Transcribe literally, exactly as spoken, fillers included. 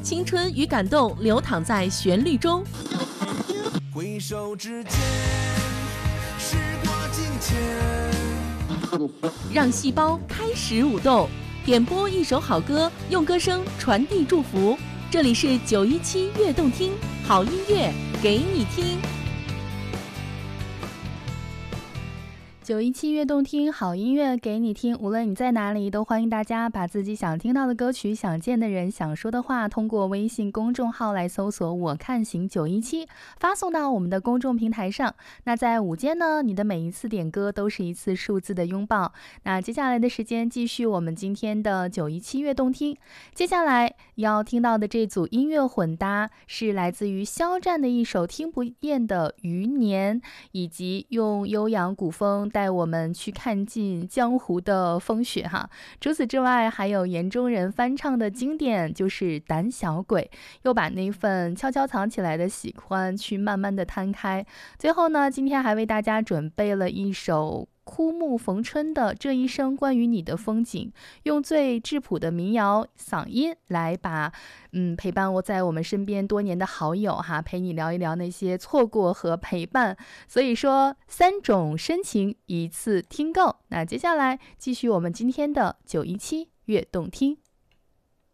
青春与感动流淌在旋律中。 回首之间，时过境迁， 让细胞开始舞动，点播一首好歌，用歌声传递祝福。这里是九一七悦动听，好音乐给你听。 九一七悦动听，好音乐给你听。无论你在哪里，都欢迎大家把自己想听到的歌曲、想见的人、想说的话，通过微信公众号来搜索我看行九一七，发送到我们的公众平台上。那在午间呢，你的每一次点歌都是一次数字的拥抱。那接下来的时间继续我们今天的九一七悦动听。接下来要听到的这组音乐混搭是来自于肖战的一首听不厌的余年，以及用悠扬古风带我们去看尽江湖的风雪哈。除此之外，还有言中人翻唱的经典，就是胆小鬼，又把那份悄悄藏起来的喜欢去慢慢的摊开。最后呢，今天还为大家准备了一首枯木逢春的这一生关于你的风景，用最质朴的民谣嗓音来把嗯陪伴我在我们身边多年的好友哈，陪你聊一聊那些错过和陪伴。所以说三种深情一次听够。那接下来继续我们今天的九一七悦动听。